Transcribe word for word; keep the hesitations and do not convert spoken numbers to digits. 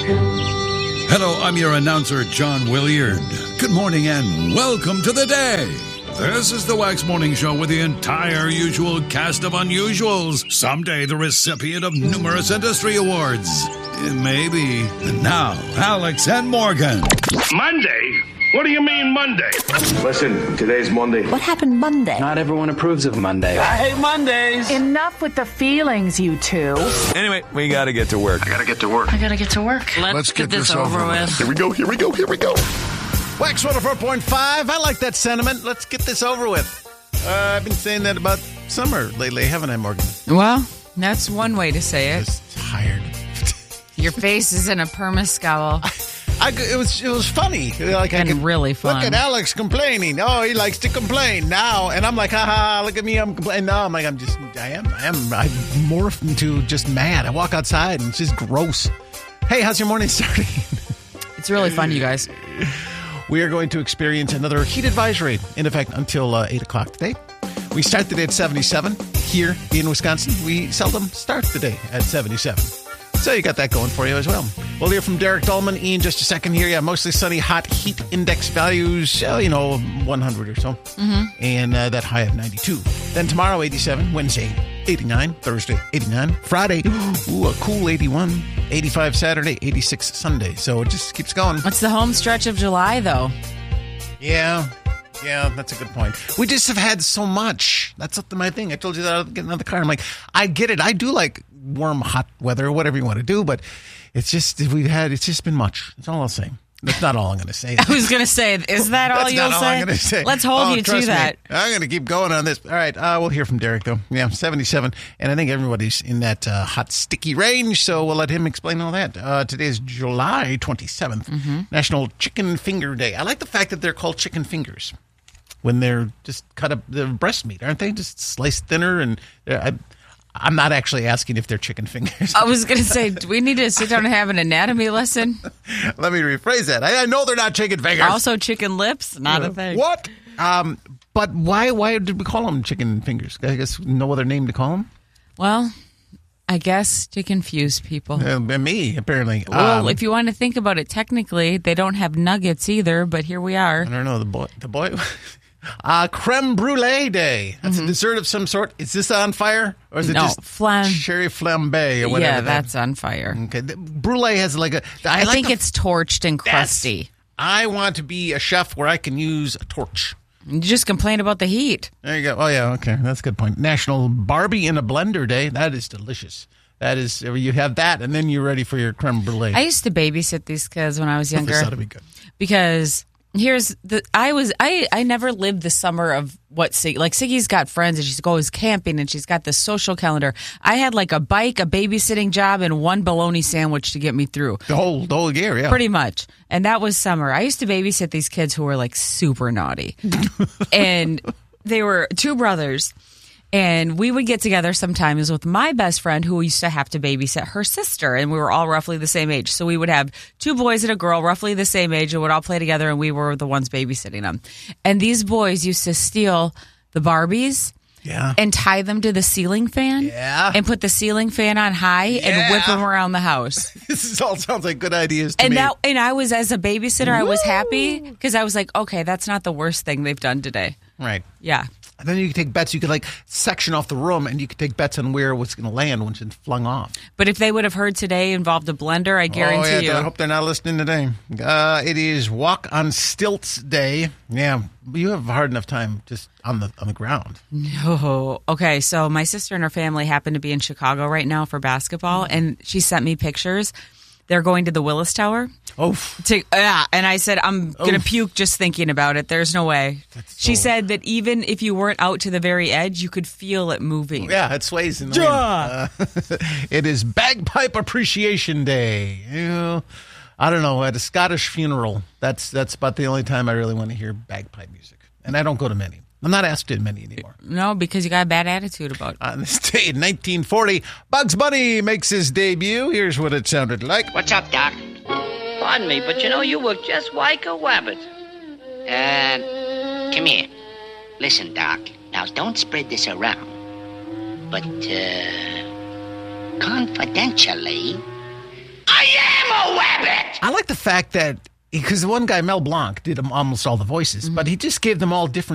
Hello, I'm your announcer, John Williard. Good morning and welcome to the day. This is the Wax Morning Show with the entire usual cast of unusuals. Someday the recipient of numerous industry awards. Maybe. And now, Alex and Morgan. Monday? What do you mean Monday? Listen, today's Monday. What happened Monday? Not everyone approves of Monday. I hate Mondays. Enough with the feelings, you two. Anyway, we gotta get to work. I gotta get to work. I gotta get to work. Let's, Let's get, get this, this over, over with. Here we go, here we go, here we go. Wax one oh four point five. I like that sentiment. Let's get this over with. Uh, I've been saying that about summer lately, haven't I, Morgan? Well, that's one way to say it. Just tired. Your face is in a perma scowl. I, it was it was funny. Like I And could, really fun. Look at Alex complaining. Oh, he likes to complain now. And I'm like, haha, look at me, I'm complaining. No, I'm like, I'm just, I am, I am, I morphed into just mad. I walk outside and it's just gross. Hey, how's your morning starting? It's really fun, you guys. We are going to experience another heat advisory in effect until uh, eight o'clock today. We start the day at seventy-seven here in Wisconsin. We seldom start the day at seventy-seven. So you got that going for you as well. We'll hear from Derek Dahlman in just a second here. Yeah, mostly sunny, hot heat index values, uh, you know, one hundred or so. Mm-hmm. And uh, that high of ninety-two. Then tomorrow, eighty-seven. Wednesday, eighty-nine. Thursday, eighty-nine. Friday, ooh, a cool eighty-one. eighty-five Saturday, eighty-six Sunday. So it just keeps going. What's the home stretch of July, though? Yeah. Yeah, that's a good point. We just have had so much. That's my thing. I told you that I was getting out of the car. I'm like, I get it. I do like warm, hot weather, whatever you want to do, but it's just, we've had, it's just been much. That's all I'll say. That's not all I'm going to say. I was going to say, is that all That's you'll not all say? I'm going to say. Let's hold Oh, you to trust me. that. I'm going to keep going on this. All right, uh, we'll hear from Derek, though. Yeah, seventy-seven, and I think everybody's in that uh, hot, sticky range, so we'll let him explain all that. Uh, today is July twenty-seventh, mm-hmm. National Chicken Finger Day. I like the fact that they're called chicken fingers when they're just cut up, the breast meat, aren't they? Just sliced thinner, and I, I'm not actually asking if they're chicken fingers. I was going to say, do we need to sit down and have an anatomy lesson? Let me rephrase that. I, I know they're not chicken fingers. Also, chicken lips? Not a thing. What? Um, but why Why did we call them chicken fingers? I guess no other name to call them? Well, I guess to confuse people. Uh, me, apparently. Well, um, if you want to think about it technically, they don't have nuggets either, but here we are. I don't know. The boy... The boy Uh, creme brulee day. That's mm-hmm. a dessert of some sort. Is this on fire? Or is it no, just flam- cherry flambe or whatever? Yeah, that's on fire. Okay. The brulee has like a... I, I like think the, it's torched and crusty. I want to be a chef where I can use a torch. You just complain about the heat. There you go. Oh, yeah. Okay. That's a good point. National Barbie in a Blender Day. That is delicious. That is... You have that, and then you're ready for your creme brulee. I used to babysit these kids when I was younger. This ought to be good. Because... Here's the I was I, I never lived the summer of what Sig, like Siggy's got friends and she's always camping and she's got this social calendar. I had like a bike, a babysitting job, and one bologna sandwich to get me through. The whole the whole year, yeah. Pretty much. And that was summer. I used to babysit these kids who were like super naughty. And they were two brothers. And we would get together sometimes with my best friend who used to have to babysit her sister. And we were all roughly the same age. So we would have two boys and a girl roughly the same age and would all play together. And we were the ones babysitting them. And these boys used to steal the Barbies. Yeah. And tie them to the ceiling fan. Yeah. And put the ceiling fan on high yeah. and whip them around the house. This all sounds like good ideas to and me. That, and I was, as a babysitter, Woo! I was happy because I was like, okay, that's not the worst thing they've done today. Right. Yeah. And then you could take bets. You could like section off the room, and you could take bets on where it was going to land once it's flung off. But if they would have heard today involved a blender, I guarantee oh, yeah, you. I hope they're not listening today. Uh, it is Walk on Stilts Day. Yeah, you have a hard enough time just on the on the ground. No. Okay, so my sister and her family happen to be in Chicago right now for basketball, and she sent me pictures. They're going to the Willis Tower. Oh, to, yeah, and I said, I'm going to puke just thinking about it. There's no way. So... She said that even if you weren't out to the very edge, you could feel it moving. Yeah, it sways in the wind. Uh, it is Bagpipe Appreciation Day. You know, I don't know, at a Scottish funeral, that's that's about the only time I really want to hear bagpipe music. And I don't go to many. I'm not asked to many anymore. No, because you got a bad attitude about it. On this day in nineteen forty, Bugs Bunny makes his debut. Here's what it sounded like. What's up, Doc? Pardon me, but you know, you look just like a wabbit. Uh, come here. Listen, Doc. Now, don't spread this around. But, uh, confidentially, I am a I like the fact that, because the one guy, Mel Blanc, did almost all the voices, but he just gave them all different